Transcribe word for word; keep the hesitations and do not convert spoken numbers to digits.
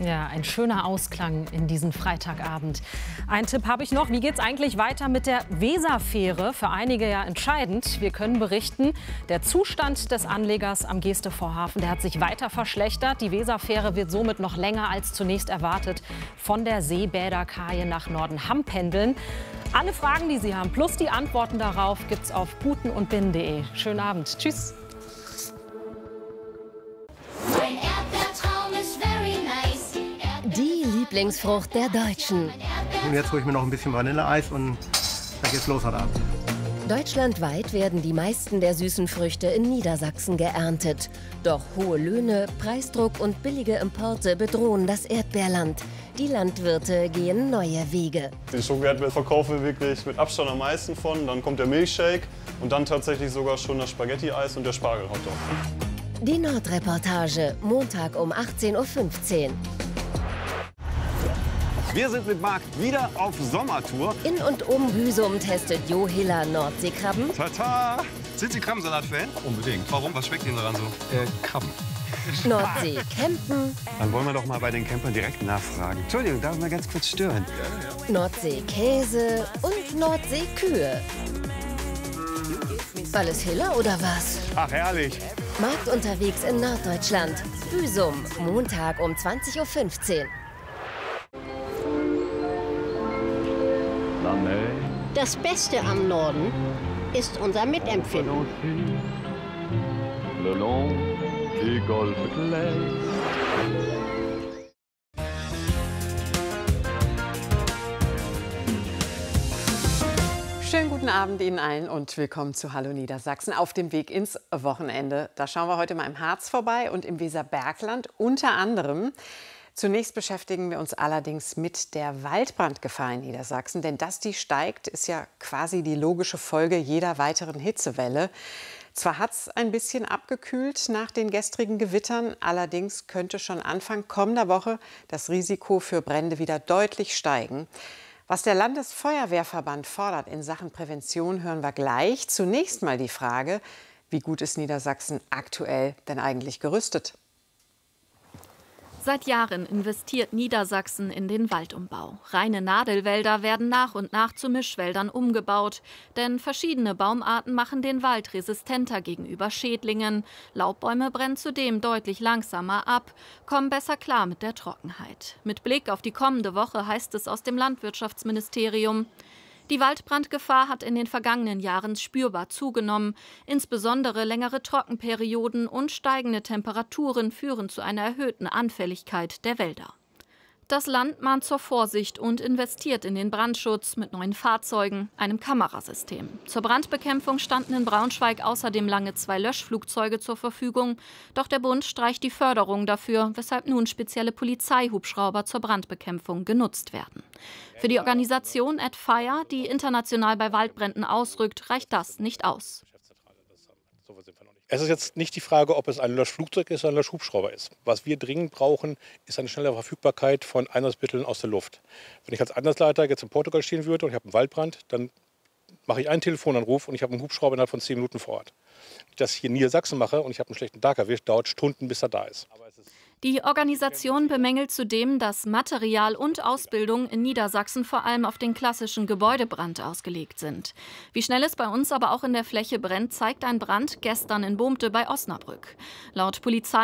Ja, ein schöner Ausklang in diesen Freitagabend. Ein Tipp habe ich noch. Wie geht es eigentlich weiter mit der Weserfähre? Für einige ja entscheidend. Wir können berichten, der Zustand des Anlegers am Gestevorhafen, der hat sich weiter verschlechtert. Die Weserfähre wird somit noch länger als zunächst erwartet von der Seebäderkaje nach Nordenham pendeln. Alle Fragen, die Sie haben, plus die Antworten darauf, gibt es auf buten und binnen punkt de. Schönen Abend. Tschüss. Die Lieblingsfrucht der Deutschen. Und jetzt hole ich mir noch ein bisschen Vanilleeis und dann geht's los heute Abend. Deutschlandweit werden die meisten der süßen Früchte in Niedersachsen geerntet. Doch hohe Löhne, Preisdruck und billige Importe bedrohen das Erdbeerland. Die Landwirte gehen neue Wege. Den Schokoerdbeer verkaufen wir wirklich mit Abstand am meisten von. Dann kommt der Milchshake und dann tatsächlich sogar schon das Spaghetti-Eis und der Spargelhotdog. Die Nordreportage, Montag um achtzehn Uhr fünfzehn. Wir sind mit Marc wieder auf Sommertour. In und um Büsum testet Jo Hiller Nordseekrabben. Tata! Sind Sie Krabbensalat-Fan? Unbedingt. Warum? Was schmeckt Ihnen daran so? Äh, Krabben. Nordsee campen. Dann wollen wir doch mal bei den Campern direkt nachfragen. Entschuldigung, darf ich mal ganz kurz stören? Nordsee Käse und Nordsee Kühe. Alles Hiller oder was? Ach, herrlich. Markt unterwegs in Norddeutschland. Büsum, Montag um zwanzig Uhr fünfzehn. Das Beste am Norden ist unser Mitempfinden. Schönen guten Abend Ihnen allen und willkommen zu Hallo Niedersachsen auf dem Weg ins Wochenende. Da schauen wir heute mal im Harz vorbei und im Weserbergland unter anderem. Zunächst beschäftigen wir uns allerdings mit der Waldbrandgefahr in Niedersachsen. Denn dass die steigt, ist ja quasi die logische Folge jeder weiteren Hitzewelle. Zwar hat es ein bisschen abgekühlt nach den gestrigen Gewittern, allerdings könnte schon Anfang kommender Woche das Risiko für Brände wieder deutlich steigen. Was der Landesfeuerwehrverband fordert in Sachen Prävention, hören wir gleich. Zunächst mal die Frage, wie gut ist Niedersachsen aktuell denn eigentlich gerüstet? Seit Jahren investiert Niedersachsen in den Waldumbau. Reine Nadelwälder werden nach und nach zu Mischwäldern umgebaut. Denn verschiedene Baumarten machen den Wald resistenter gegenüber Schädlingen. Laubbäume brennen zudem deutlich langsamer ab, kommen besser klar mit der Trockenheit. Mit Blick auf die kommende Woche heißt es aus dem Landwirtschaftsministerium: Die Waldbrandgefahr hat in den vergangenen Jahren spürbar zugenommen. Insbesondere längere Trockenperioden und steigende Temperaturen führen zu einer erhöhten Anfälligkeit der Wälder. Das Land mahnt zur Vorsicht und investiert in den Brandschutz mit neuen Fahrzeugen, einem Kamerasystem. Zur Brandbekämpfung standen in Braunschweig außerdem lange zwei Löschflugzeuge zur Verfügung. Doch der Bund streicht die Förderung dafür, weshalb nun spezielle Polizeihubschrauber zur Brandbekämpfung genutzt werden. Für die Organisation At Fire, die international bei Waldbränden ausrückt, reicht das nicht aus. Es ist jetzt nicht die Frage, ob es ein Löschflugzeug ist oder ein Löschhubschrauber ist. Was wir dringend brauchen, ist eine schnelle Verfügbarkeit von Einsatzmitteln aus der Luft. Wenn ich als Einsatzleiter jetzt in Portugal stehen würde und ich habe einen Waldbrand, dann mache ich einen Telefonanruf und ich habe einen Hubschrauber innerhalb von zehn Minuten vor Ort. Wenn ich das hier in Niedersachsen mache und ich habe einen schlechten Tag erwischt, dauert Stunden, bis er da ist. Die Organisation bemängelt zudem, dass Material und Ausbildung in Niedersachsen vor allem auf den klassischen Gebäudebrand ausgelegt sind. Wie schnell es bei uns aber auch in der Fläche brennt, zeigt ein Brand gestern in Bohmte bei Osnabrück. Laut Polizei